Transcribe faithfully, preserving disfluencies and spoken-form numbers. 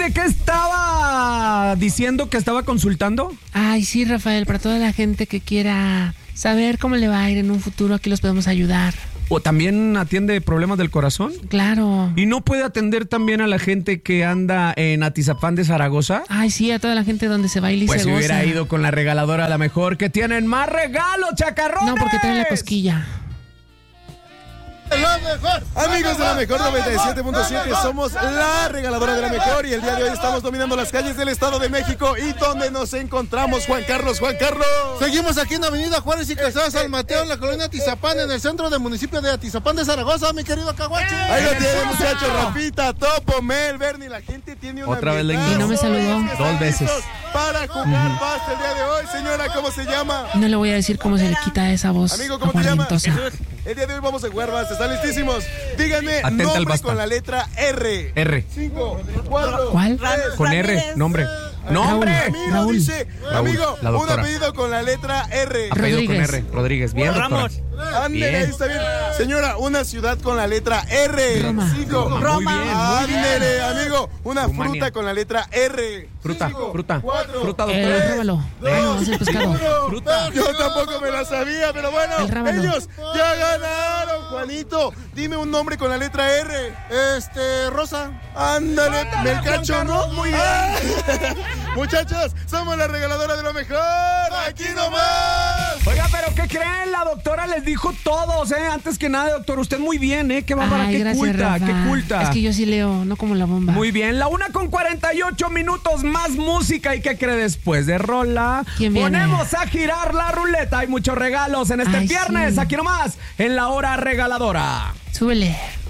¿de qué estaba diciendo que estaba consultando? Ay, sí, Rafael, para toda la gente que quiera saber cómo le va a ir en un futuro, aquí los podemos ayudar. ¿O también atiende problemas del corazón? Claro. ¿Y no puede atender también a la gente que anda en Atizapán de Zaragoza? Ay, sí, a toda la gente donde se baila y pues se goza. Pues si hubiera ido con la regaladora a la mejor, que tienen más regalos, chacarrones. No, porque traen la cosquilla. La mejor. Amigos de la mejor noventa y siete punto siete, somos la regaladora de la mejor y el día de hoy estamos dominando las calles del Estado de México. ¿Y dónde nos encontramos, Juan Carlos? Juan Carlos. Seguimos aquí en Avenida Juárez y Calzada San Mateo, en la colonia Atizapán, en el centro del municipio de Atizapán de Zaragoza, mi querido Caguachi. Ahí lo tiene, muchachos. Rafita, Topo, Mel, Bernie, la gente tiene una otra vez le y no me saludó dos veces para jugar basta el día de hoy. Señora, ¿cómo se llama? No le voy a decir cómo se le quita esa voz. Amigo, ¿cómo te llamas? El día de hoy vamos a jugar basta. ¿Están listísimos? Díganme Atenta nombre con la letra R. R. Cinco, cuatro. ¿Cuál? Tres, con R, nombre. ¡Nombre! Raúl, dice, Raúl, amigo, un apellido con la letra R. Apellido con R. Rodríguez. Bien, Ramos. Ándele, ahí está bien. Señora, una ciudad con la letra R. Roma. Cinco. Roma. Muy bien, muy bien. Ándele, amigo, una Rumania. fruta con la letra R. Fruta, Cinco, fruta. Cuatro, Fruta, Eh, doctor. róbalo. Dos, No, es el pescado. uno. Fruta. Yo tampoco me la sabía, pero bueno, El rábano. ellos ya ganaron, Juanito. Dime un nombre con la letra R. Este, Rosa. Ándale, Melcacho, ¿no? Muy bien. Muchachos, somos la regaladora de lo mejor. Aquí nomás. Oiga, pero ¿qué creen? La doctora les dijo todos, ¿eh? Antes que nada, doctor, usted muy bien, ¿eh? Qué bárbara, Ay, qué gracias, culta, Rafa. qué culta. Es que yo sí leo, no como la bomba. Muy bien, la una con cuarenta y ocho minutos, más música. ¿Y qué cree después de rola? ¿Quién viene? Ponemos a girar la ruleta. Hay muchos regalos en este Ay, viernes, sí. aquí nomás, en la hora regaladora. Súbele.